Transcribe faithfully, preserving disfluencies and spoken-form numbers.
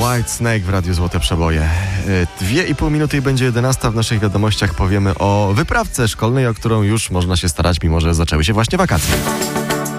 White Snake w Radiu Złote Przeboje. Dwie i pół minuty i będzie jedenasta. W naszych wiadomościach powiemy o wyprawce szkolnej, o którą już można się starać, mimo że zaczęły się właśnie wakacje.